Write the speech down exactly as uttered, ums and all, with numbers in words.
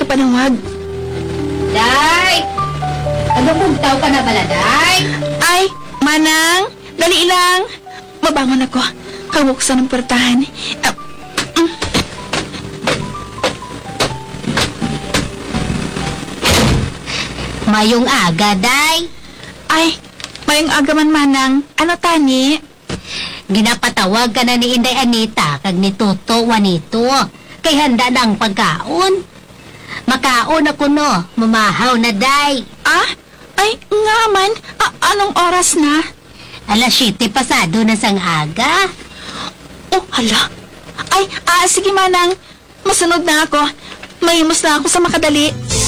panawag. Day! Nagapugtaw ka na bala, Day? Ay, Manang, dali lang. Mabangon ako. Kabuksan ng portahan. Ah, mm. Mayong aga, Day. Ay, mayong agaman, Manang. Ano tani? Ginapatawag ka na ni Inday Anita kag ni Toto Juanito. Kay handa na ang pagkaon. Makaon ako no, mamahaw na, Day. Ah? Ay, nga man. Ah, anong oras na? Alas siyete pasado na sang aga. Oh, hala. Ay, ah, sige, Manang. Masunod na ako. Mahimos na ako sa makadali.